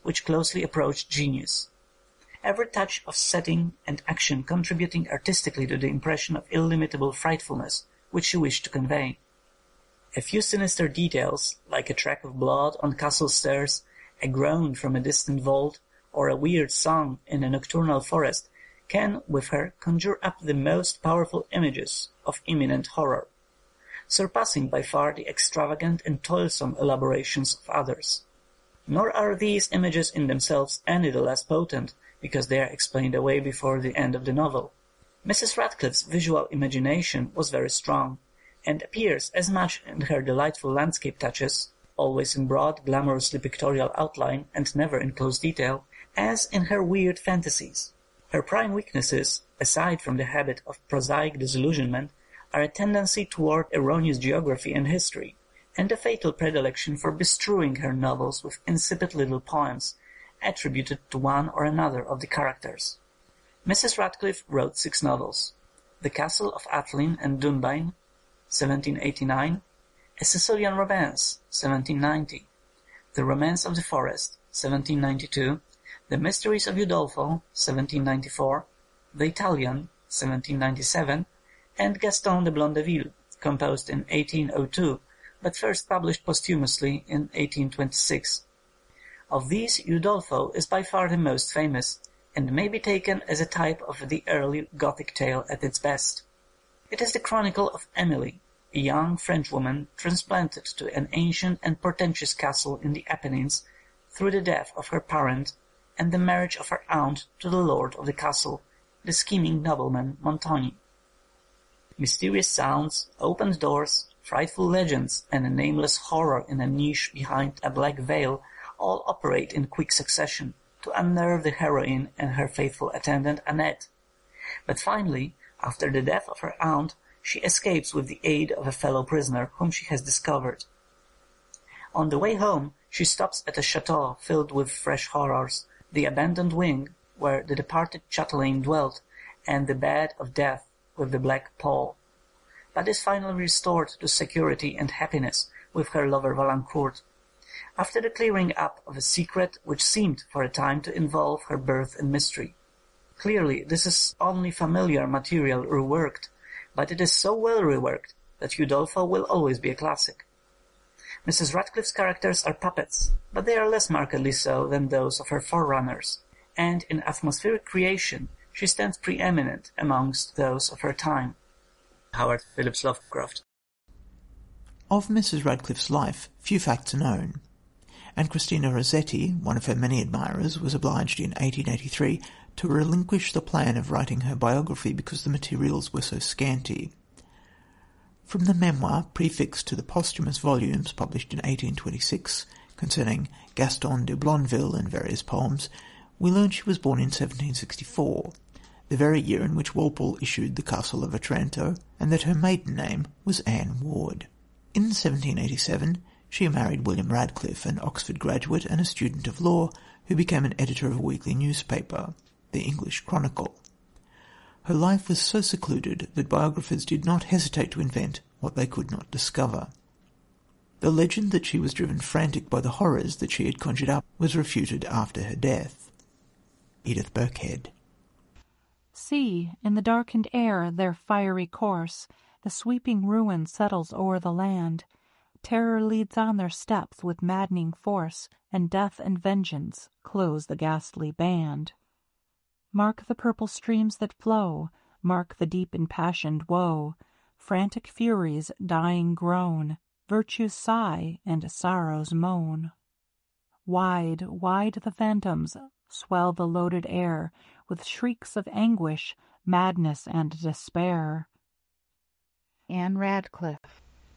which closely approached genius. Every touch of setting and action contributing artistically to the impression of illimitable frightfulness which she wished to convey. A few sinister details, like a track of blood on castle stairs, a groan from a distant vault, or a weird song in a nocturnal forest, can, with her, conjure up the most powerful images of imminent horror, surpassing by far the extravagant and toilsome elaborations of others. Nor are these images in themselves any the less potent because they are explained away before the end of the novel. Mrs. Radcliffe's visual imagination was very strong, and appears as much in her delightful landscape touches, always in broad, glamorously pictorial outline and never in close detail, as in her weird fantasies. Her prime weaknesses, aside from the habit of prosaic disillusionment, are a tendency toward erroneous geography and history, and a fatal predilection for bestrewing her novels with insipid little poems, attributed to one or another of the characters. Mrs. Radcliffe wrote 6 novels: The Castle of Atheling and Dunbayne, 1789, A Sicilian Romance, 1790, The Romance of the Forest, 1792, The Mysteries of Udolpho, 1794, The Italian, 1797, and Gaston de Blondeville, composed in 1802, but first published posthumously in 1826. Of these, Udolpho is by far the most famous, and may be taken as a type of the early Gothic tale at its best. It is the chronicle of Emily, a young Frenchwoman transplanted to an ancient and portentous castle in the Apennines through the death of her parent and the marriage of her aunt to the lord of the castle, the scheming nobleman Montoni. Mysterious sounds, opened doors, frightful legends, and a nameless horror in a niche behind a black veil all operate in quick succession to unnerve the heroine and her faithful attendant Annette. But finally, after the death of her aunt, she escapes with the aid of a fellow prisoner whom she has discovered. On the way home she stops at a chateau filled with fresh horrors, the abandoned wing where the departed chatelaine dwelt, and the bed of death with the black pall, but is finally restored to security and happiness with her lover Valancourt, after the clearing up of a secret which seemed for a time to involve her birth in mystery. Clearly this is only familiar material reworked, but it is so well reworked that Udolpho will always be a classic. Mrs. Radcliffe's characters are puppets, but they are less markedly so than those of her forerunners, and in atmospheric creation she stands preeminent amongst those of her time. Howard Phillips Lovecraft. Of Mrs. Radcliffe's life, few facts are known, and Christina Rossetti, one of her many admirers, was obliged in 1883 to relinquish the plan of writing her biography because the materials were so scanty. From the memoir prefixed to the posthumous volumes published in 1826 concerning Gaston de Blondeville and various poems, we learn she was born in 1764, the very year in which Walpole issued The Castle of Otranto, and that her maiden name was Anne Ward. In 1787 she married William Radcliffe, an Oxford graduate and a student of law, who became an editor of a weekly newspaper, the English Chronicle. Her life was so secluded that biographers did not hesitate to invent what they could not discover. The legend that she was driven frantic by the horrors that she had conjured up was refuted after her death. Edith Burkhead. See, in the darkened air their fiery course, the sweeping ruin settles o'er the land. Terror leads on their steps with maddening force, and death and vengeance close the ghastly band. Mark the purple streams that flow, mark the deep impassioned woe, frantic furies dying groan, virtue's sigh and sorrow's moan. Wide, wide the phantoms swell the loaded air with shrieks of anguish, madness, and despair. Anne Radcliffe.